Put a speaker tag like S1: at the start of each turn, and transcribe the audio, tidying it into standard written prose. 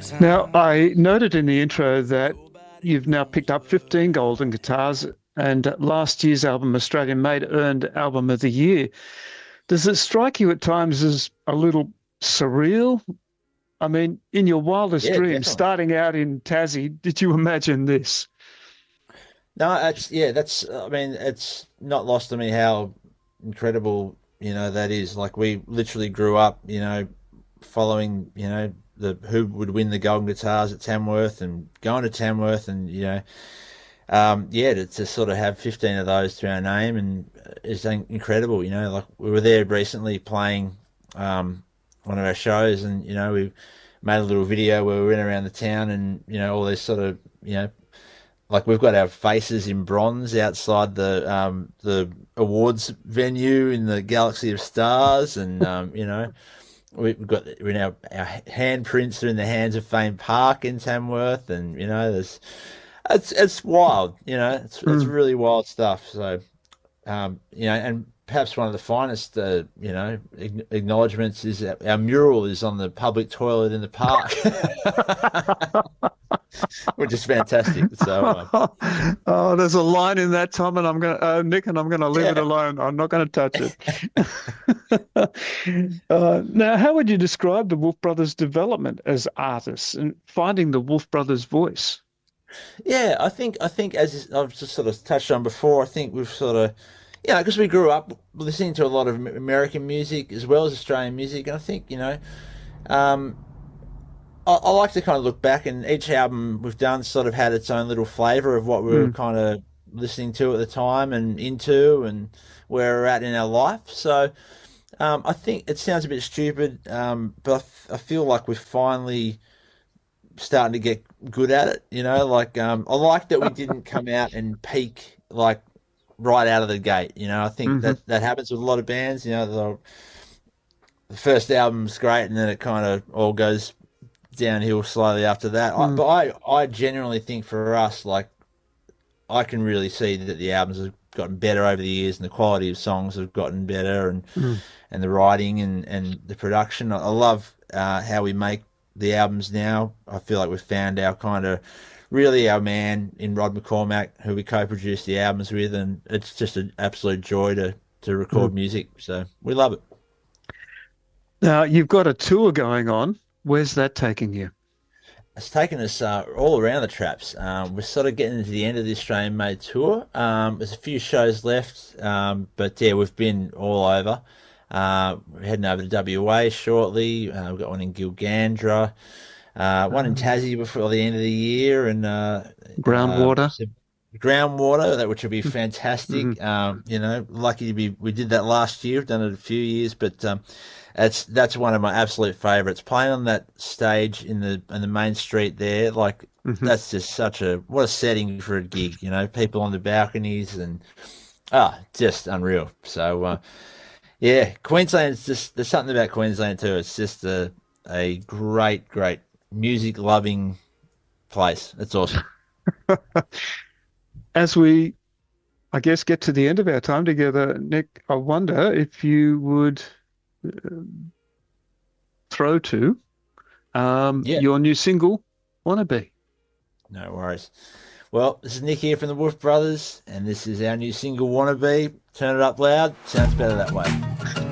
S1: Now, I noted in the intro that you've now picked up 15 golden guitars, and last year's album, Australian Made, earned Album of the Year. Does it strike you at times as a little surreal? I mean, in your wildest
S2: Yeah,
S1: dreams,
S2: definitely.
S1: starting out in Tassie, did you imagine this?
S2: No, that's. I mean, it's not lost on me how incredible that is. Like we literally grew up, following the who would win the Golden Guitars at Tamworth and going to Tamworth and yeah, to sort of have 15 of those to our name and is incredible. Like we were there recently playing one of our shows and we made a little video where we went around the town and all these sort of like we've got our faces in bronze outside the awards venue in the Galaxy of Stars, and we've got our handprints are in the hands of Fame Park in Tamworth, and there's it's wild, it's
S1: Mm.
S2: really wild stuff. So and perhaps one of the finest acknowledgements is that our mural is on the public toilet in the park, which is fantastic. So
S1: Oh, there's a line in that, Tom, and I'm gonna Nick, and I'm gonna leave it
S2: yeah.
S1: alone. I'm not gonna touch it. Now, how would you describe the Wolf Brothers' development as artists and finding the Wolf Brothers' voice?
S2: Yeah, I think as I've just sort of touched on before, I think we've sort of because we grew up listening to a lot of American music as well as Australian music, and I think um, I like to kind of look back, and each album we've done sort of had its own little flavor of what we were
S1: Mm,
S2: kind of listening to at the time and into, and where we're at in our life. So I think it sounds a bit stupid, but I feel like we're finally starting to get good at it. Like I like that we didn't come out and peak like right out of the gate. I think
S1: hmm
S2: that happens with a lot of bands. The first album's great, and then it kind of all goes downhill slowly after that.
S1: mm,
S2: But I genuinely think for us, like I can really see that the albums have gotten better over the years, and the quality of songs have gotten better,
S1: mm.
S2: and the writing and the production. I love how we make the albums now. I feel like we've found our kind of really our man in Rod McCormack, who we co-produced the albums with, and it's just an absolute joy to
S1: Mm.
S2: record music. So we love it.
S1: Now, you've got a tour going on. Where's that taking you?
S2: It's taken us all around the traps. We're sort of getting to the end of the Australian Made tour. There's a few shows left, but yeah, we've been all over. We're heading over to WA shortly. We've got one in Gilgandra, one in
S1: Um,
S2: Tassie before the end of the year, and
S1: Groundwater.
S2: some groundwater, that which would be
S1: Mhm.
S2: fantastic. Lucky to be. We did that last year. We've done it a few years, but that's one of my absolute favourites. Playing on that stage in the main street there, like
S1: Mhm.
S2: that's just such a what a setting for a gig. People on the balconies and just unreal. So yeah, Queensland's just there's something about Queensland too. It's just a great, great music loving place. It's awesome.
S1: As we, I guess, get to the end of our time together, Nick, I wonder if you would uh, throw to
S2: Yeah,
S1: your new single, Wannabe.
S2: no worries. Well, this is Nick here from the Wolf Brothers, and this is our new single, Wannabe. Turn it up loud. Sounds better that way.